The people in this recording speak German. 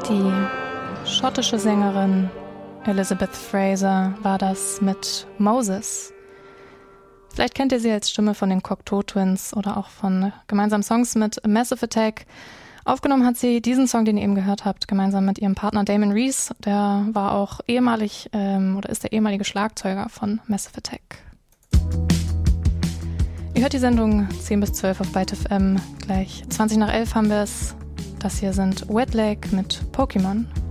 Die schottische Sängerin Elizabeth Fraser war das mit Moses. Vielleicht kennt ihr sie als Stimme von den Cocteau Twins oder auch von gemeinsamen Songs mit Massive Attack. Aufgenommen hat sie diesen Song, den ihr eben gehört habt, gemeinsam mit ihrem Partner Damon Rees. Der war auch ehemalig oder ist der ehemalige Schlagzeuger von Massive Attack. Ihr hört die Sendung 10 bis 12 auf Byte FM. Gleich 20 nach 11 haben wir es. Das hier sind Wet Leg mit Pokémon.